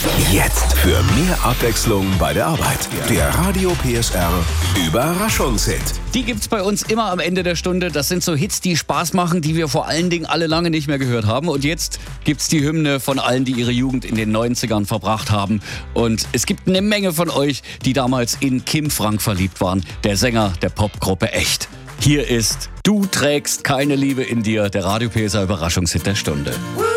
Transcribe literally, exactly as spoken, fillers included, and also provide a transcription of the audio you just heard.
Jetzt für mehr Abwechslung bei der Arbeit. Der Radio P S R Überraschungshit. Die gibt's bei uns immer am Ende der Stunde. Das sind so Hits, die Spaß machen, die wir vor allen Dingen alle lange nicht mehr gehört haben. Und jetzt gibt's die Hymne von allen, die ihre Jugend in den neunzigern verbracht haben. Und es gibt eine Menge von euch, die damals in Kim Frank verliebt waren, der Sänger der Popgruppe Echt. Hier ist Du trägst keine Liebe in dir, der Radio P S R Überraschungshit der Stunde.